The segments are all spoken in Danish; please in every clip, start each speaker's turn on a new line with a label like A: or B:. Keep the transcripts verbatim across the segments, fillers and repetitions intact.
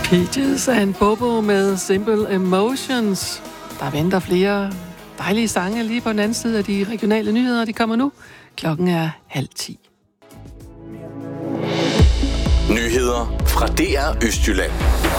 A: Peaches and Bobo med Simple Emotions. Der venter flere dejlige sange lige på den anden side af de regionale nyheder. De kommer nu. Klokken er halv ti.
B: Nyheder fra D R Østjylland.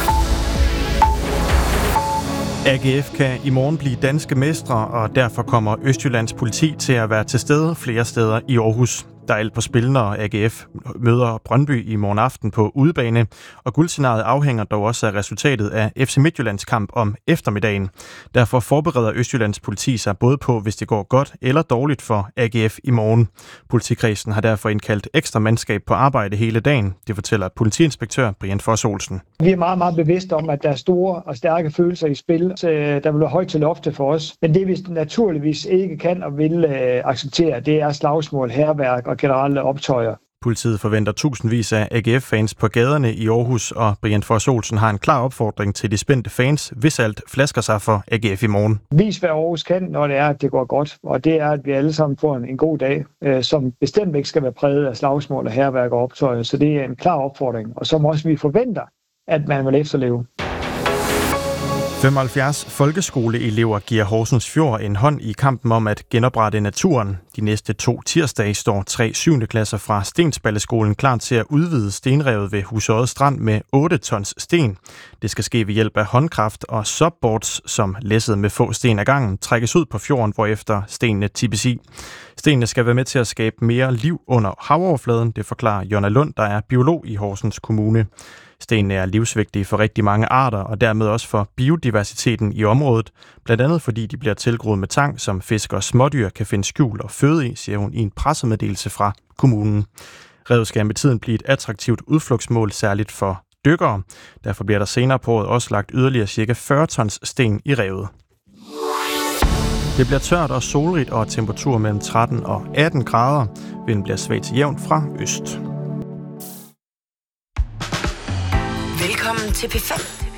C: A G F kan i morgen blive danske mestre, og derfor kommer Østjyllands politi til at være til stede flere steder i Aarhus. Der er alt på spil, når A G F møder Brøndby i morgen aften på udebane, og guldscenariet afhænger dog også af resultatet af F C Midtjyllands kamp om eftermiddagen. Derfor forbereder Østjyllands politi sig både på, hvis det går godt eller dårligt for A G F i morgen. Politikredsen har derfor indkaldt ekstra mandskab på arbejde hele dagen, det fortæller politiinspektør Brian Foss Olsen.
D: Vi er meget, meget bevidste om, at der er store og stærke følelser i spil, så der vil være højt til loftet for os. Men det vi naturligvis ikke kan og vil øh, acceptere, det er slagsmål, hærværk og generelle optøjer.
C: Politiet forventer tusindvis af A G F-fans på gaderne i Aarhus, og Brian Foss Olsen har en klar opfordring til de spændte fans, hvis alt flasker sig for A G F i morgen.
D: Vis hvad Aarhus kan, når det er, at det går godt, og det er, at vi alle sammen får en, en god dag, øh, som bestemt ikke skal være præget af slagsmål og hærværk og optøjer, så det er en klar opfordring, og som også vi forventer, at man vil efterleve.
C: femoghalvfjerds folkeskoleelever giver Horsens Fjord en hånd i kampen om at genoprette naturen. De næste to tirsdage står tre syvende klasser fra Stensballeskolen klar til at udvide stenrevet ved Husodde Strand med otte tons sten. Det skal ske ved hjælp af håndkraft og subboards, som læsset med få sten ad gangen trækkes ud på fjorden, hvorefter stenene tippes i. Stenene skal være med til at skabe mere liv under havoverfladen, det forklarer Jonna Lund, der er biolog i Horsens Kommune. Stenene er livsvigtige for rigtig mange arter, og dermed også for biodiversiteten i området, blandt andet fordi de bliver tilgroet med tang, som fisk og smådyr kan finde skjul og føde i, siger hun i en pressemeddelelse fra kommunen. Revet skal med tiden blive et attraktivt udflugtsmål, særligt for dykkere. Derfor bliver der senere på året også lagt yderligere ca. fyrre tons sten i revet. Det bliver tørt og solrigt og temperatur mellem tretten og atten grader. Vinden bliver svag til jævn fra øst.
E: Velkommen til P fem.